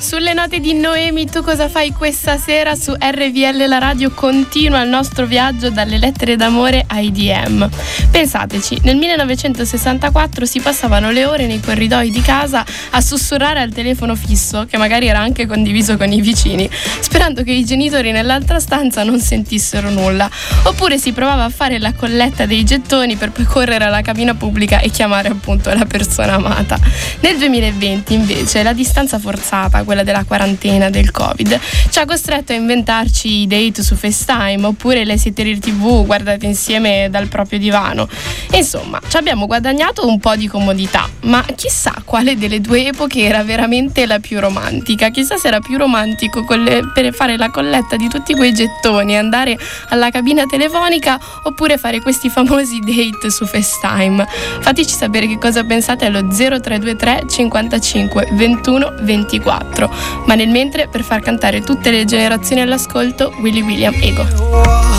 Sulle note di Noemi, tu cosa fai questa sera? Su RVL la radio continua il nostro viaggio dalle lettere d'amore ai DM. Pensateci, nel 1964 si passavano le ore nei corridoi di casa a sussurrare al telefono fisso, che magari era anche condiviso con i vicini, sperando che i genitori nell'altra stanza non sentissero nulla. Oppure si provava a fare la colletta dei gettoni per poi correre alla cabina pubblica e chiamare appunto la persona amata. Nel 2020 invece la distanza forzata, quella della quarantena, del Covid, ci ha costretto a inventarci i date su FaceTime oppure le serie TV guardate insieme dal proprio divano. Insomma, ci abbiamo guadagnato un po' di comodità, ma chissà quale delle due epoche era veramente la più romantica. Chissà se era più romantico per fare la colletta di tutti quei gettoni, andare alla cabina telefonica oppure fare questi famosi date su FaceTime. Fateci sapere che cosa pensate allo 0323 55 21 24. Ma nel mentre, per far cantare tutte le generazioni all'ascolto, Willy William, Ego.